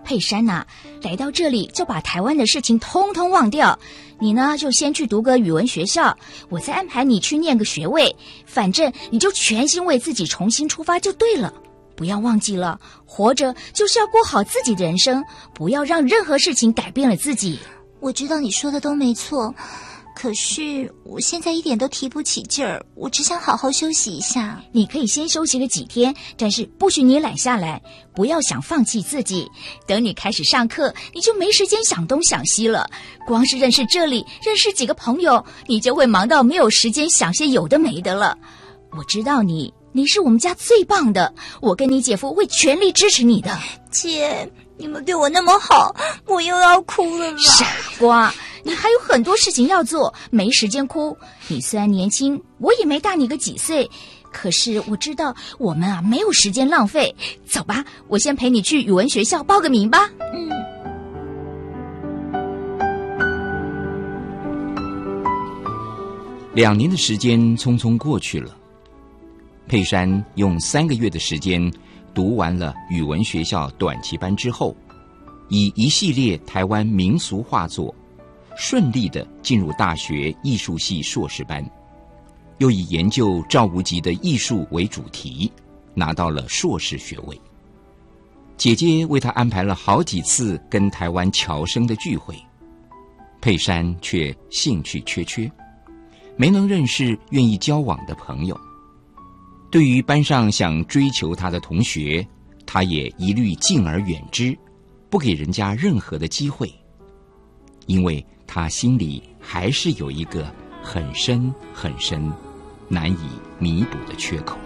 佩珊啊，来到这里就把台湾的事情通通忘掉。你呢，就先去读个语文学校，我再安排你去念个学位，反正你就全心为自己重新出发就对了。不要忘记了，活着就是要过好自己的人生，不要让任何事情改变了自己。 我知道你说的都没错，可是我现在一点都提不起劲儿，我只想好好休息一下。 你可以先休息个几天，但是不许你懒下来，不要想放弃自己。等你开始上课，你就没时间想东想西了。光是认识这里，认识几个朋友，你就会忙到没有时间想些有的没的了。我知道你是我们家最棒的，我跟你姐夫会全力支持你的。 姐，你们对我那么好，我又要哭了啦。 傻瓜，你还有很多事情要做，没时间哭。你虽然年轻，我也没大你个几岁，可是我知道我们啊没有时间浪费。走吧，我先陪你去语文学校报个名吧。 2年的时间匆匆过去了，佩珊用3个月的时间读完了语文学校短期班之后，以一系列台湾民俗画作顺利地进入大学艺术系硕士班，又以研究赵无极的艺术为主题，拿到了硕士学位。姐姐为她安排了好几次跟台湾侨生的聚会，佩珊却兴趣缺缺，没能认识愿意交往的朋友。对于班上想追求她的同学，她也一律敬而远之，不给人家任何的机会，因为她心里还是有一个很深很深难以弥补的缺口。